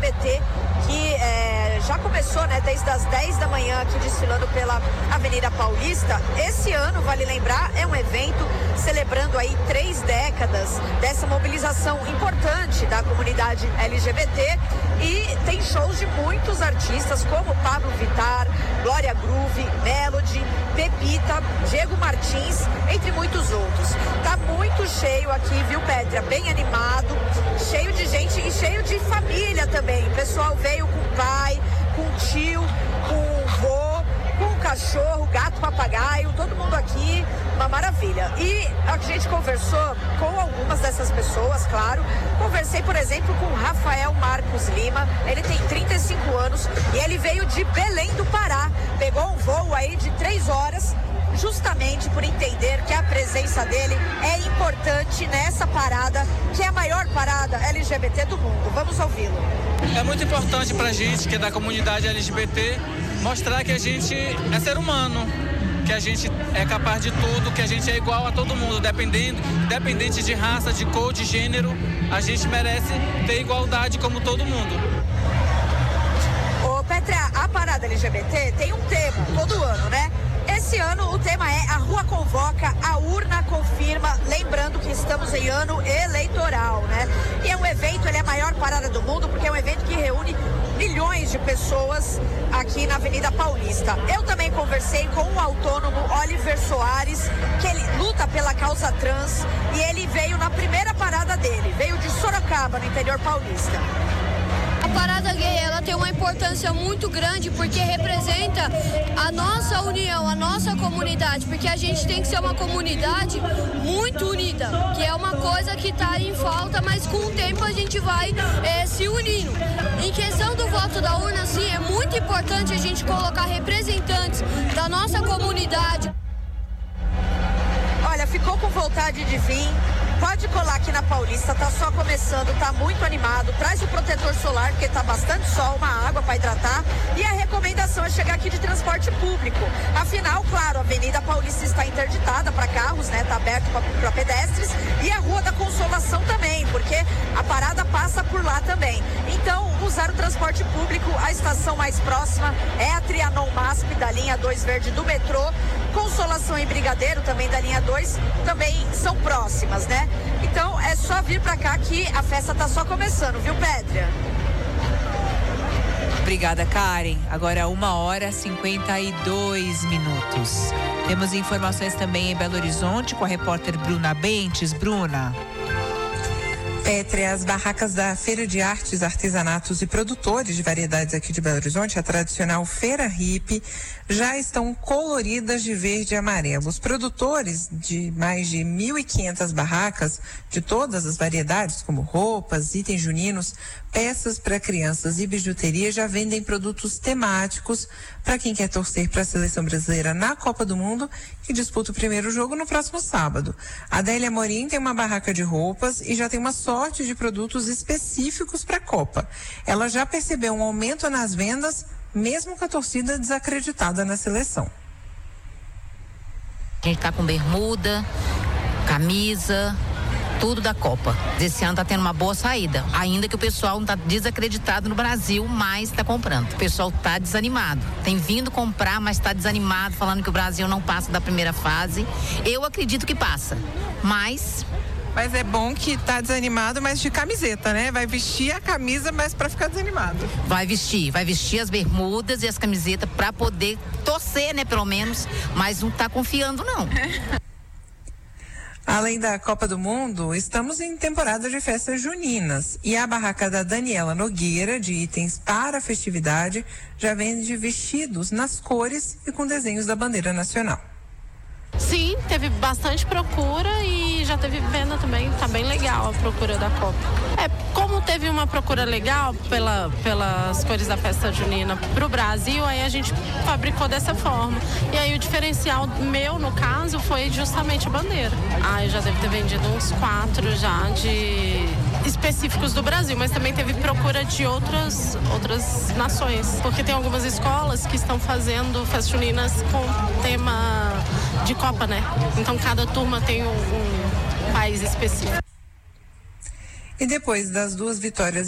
LGBT, que já começou, né, desde as 10 da manhã aqui desfilando pela Avenida Paulista. Esse ano, vale lembrar, é um evento celebrando aí 3 décadas dessa mobilização importante da comunidade LGBT, e tem shows de muitos artistas como Pablo Vittar, Glória Groove, Melody, Pepita, Diego Martins, entre muitos outros. Tá muito cheio aqui, viu, Pétria? Bem animado, cheio de gente e cheio de família também. O pessoal veio com o pai, com o tio, com o vô, com o cachorro, gato, papagaio, todo mundo aqui, uma maravilha. E a gente conversou com algumas dessas pessoas, claro. Conversei, por exemplo, com o Rafael Marcos Lima, ele tem 35 anos e ele veio de Belém do Pará, pegou um voo aí de 3 horas, justamente por entender que a presença dele é importante nessa parada, que é a maior parada LGBT do mundo. Vamos ouvi-lo. É muito importante pra gente, que é da comunidade LGBT, mostrar que a gente é ser humano, que a gente é capaz de tudo, que a gente é igual a todo mundo, independente de raça, de cor, de gênero, a gente merece ter igualdade como todo mundo. Ô Petra, a parada LGBT tem um tema todo ano, né? Esse ano o tema é A Rua Convoca, a Urna Confirma, lembrando que estamos em ano eleitoral, né? E é um evento, ele é a maior parada do mundo, porque é um evento que reúne milhões de pessoas aqui na Avenida Paulista. Eu também conversei com o autônomo Oliver Soares, que ele luta pela causa trans, e ele veio na primeira parada dele, veio de Sorocaba, no interior paulista. A parada gay, ela tem uma importância muito grande porque representa a nossa união, a nossa comunidade, porque a gente tem que ser uma comunidade muito unida, que é uma coisa que está em falta, mas com o tempo a gente vai se unindo. Em questão do voto da urna, sim, é muito importante a gente colocar representantes da nossa comunidade. Olha, ficou com vontade de vir? Pode colar aqui na Paulista, tá só começando, tá muito animado. Traz o protetor solar, porque tá bastante sol, uma água para hidratar. E a recomendação é chegar aqui de transporte público. Afinal, claro, a Avenida Paulista está interditada para carros, né? Tá aberto para pedestres. E a Rua da Consolação também, porque a parada passa por lá também. Então, usar o transporte público, a estação mais próxima é a Trianon MASP, da linha 2 verde do metrô. Consolação e Brigadeiro, também da linha 2, também são próximas, né? Então é só vir pra cá que a festa tá só começando, viu, Pétria? Obrigada, Karen. Agora 1h52. Temos informações também em Belo Horizonte com a repórter Bruna Bentes. Bruna. Pétria, as barracas da Feira de Artes, Artesanatos e Produtores de Variedades aqui de Belo Horizonte, a tradicional Feira Hippie, já estão coloridas de verde e amarelo. Os produtores de mais de 1.500 barracas de todas as variedades, como roupas, itens juninos, peças para crianças e bijuteria, já vendem produtos temáticos para quem quer torcer para a seleção brasileira na Copa do Mundo, que disputa o primeiro jogo no próximo sábado. A Adélia Morim tem uma barraca de roupas e já tem uma sorte de produtos específicos para a Copa. Ela já percebeu um aumento nas vendas, mesmo com a torcida desacreditada na seleção. A gente tá com bermuda, camisa, tudo da Copa. Esse ano tá tendo uma boa saída, ainda que o pessoal não tá desacreditado no Brasil, mas tá comprando. O pessoal tá desanimado, tem vindo comprar, mas tá desanimado, falando que o Brasil não passa da primeira fase. Eu acredito que passa, mas é bom que tá desanimado, mas de camiseta, né? Vai vestir a camisa, mas para ficar desanimado. Vai vestir as bermudas e as camisetas para poder torcer, né, pelo menos, mas não tá confiando não. Além da Copa do Mundo, estamos em temporada de festas juninas e a barraca da Daniela Nogueira, de itens para a festividade, já vende vestidos nas cores e com desenhos da bandeira nacional. Sim, teve bastante procura e já teve venda também, tá bem legal a procura da Copa. Como teve uma procura legal pelas cores da festa junina pro Brasil, aí a gente fabricou dessa forma. E aí o diferencial meu, no caso, foi justamente a bandeira. Eu já devo ter vendido uns 4 já de específicos do Brasil, mas também teve procura de outras nações, porque tem algumas escolas que estão fazendo festas juninas com tema de Copa, né? Então cada turma tem um país específico. E depois das 2 vitórias